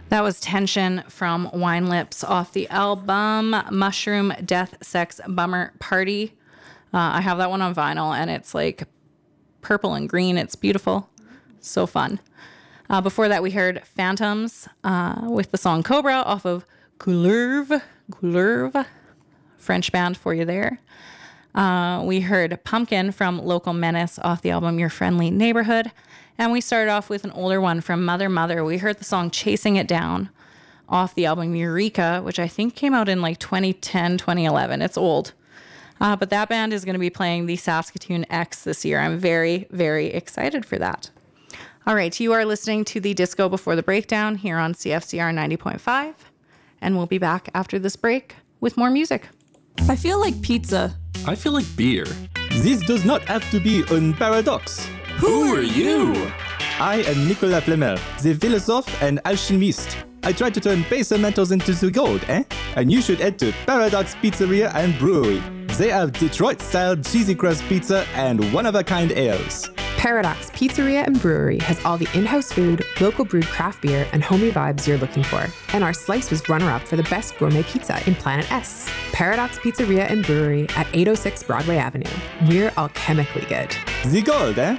That was Tension from Wine Lips off the album Mushroom Death Sex Bummer Party. I have that one on vinyl, and it's like purple and green. It's beautiful. So fun. Before that, we heard Phantoms with the song Cobra off of Couleuvre, French band for you there. We heard Pumpkin from Local Menace off the album Your Friendly Neighborhood. And we started off with an older one from Mother Mother. We heard the song Chasing It Down off the album Eureka, which I think came out in like 2010, 2011. It's old. But that band is going to be playing the Saskatoon X this year. I'm very, very excited for that. All right, you are listening to the Disco Before the Breakdown here on CFCR 90.5. And we'll be back after this break with more music. I feel like pizza. I feel like beer. This does not have to be a paradox. Who are you? I am Nicolas Flamel, the philosophe and alchemist. I try to turn base metals into the gold, eh? And you should head to Paradox Pizzeria and Brewery. They have Detroit-style cheesy crust pizza and one-of-a-kind ales. Paradox Pizzeria and Brewery has all the in-house food, local brewed craft beer, and homey vibes you're looking for. And our slice was runner-up for the best gourmet pizza in Planet S. Paradox Pizzeria and Brewery at 806 Broadway Avenue. We're alchemically good. The gold, eh?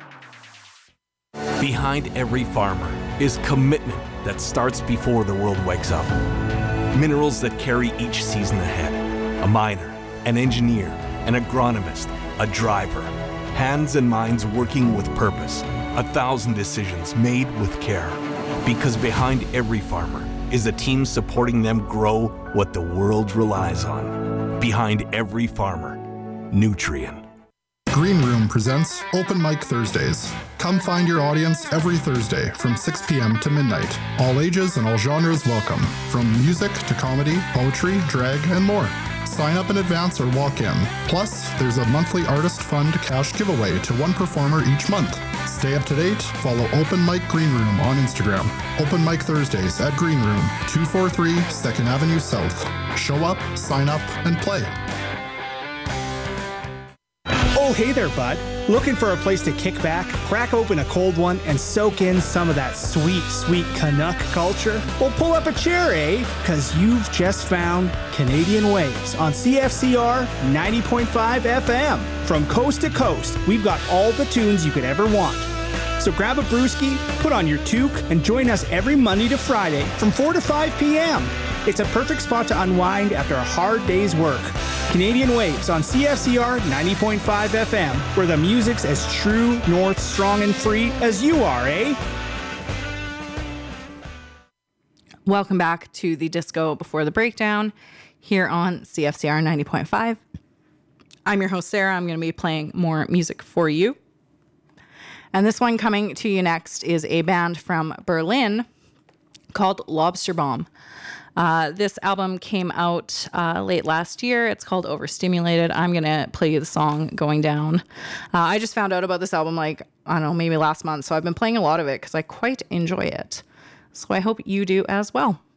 Behind every farmer is commitment that starts before the world wakes up. Minerals that carry each season ahead. A miner, an engineer, an agronomist, a driver. Hands and minds working with purpose. 1,000 decisions made with care. Because behind every farmer is a team supporting them grow what the world relies on. Behind every farmer, Nutrien. Green Room presents Open Mic Thursdays. Come find your audience every Thursday from 6 p.m. to midnight. All ages and all genres welcome, from music to comedy, poetry, drag, and more. Sign up in advance or walk in. Plus, there's a monthly Artist Fund cash giveaway to one performer each month. Stay up to date. Follow Open Mic Green Room on Instagram. Open Mic Thursdays at Green Room, 243 2nd Avenue South. Show up, sign up, and play. Oh, hey there, bud. Looking for a place to kick back, crack open a cold one, and soak in some of that sweet, sweet Canuck culture? Well, pull up a chair, eh? Because you've just found Canadian Waves on CFCR 90.5 FM. From coast to coast, we've got all the tunes you could ever want. So grab a brewski, put on your toque, and join us every Monday to Friday from 4 to 5 p.m. It's a perfect spot to unwind after a hard day's work. Canadian Waves on CFCR 90.5 FM, where the music's as true, north, strong, and free as you are, eh? Welcome back to the Disco Before the Breakdown here on CFCR 90.5. I'm your host, Sarah. I'm going to be playing more music for you. And this one coming to you next is a band from Berlin called Lobster Bomb. This album came out late last year. It's called Overstimulated. I'm going to play you the song Going Down. I just found out about this album maybe last month. So I've been playing a lot of it because I quite enjoy it. So I hope you do as well.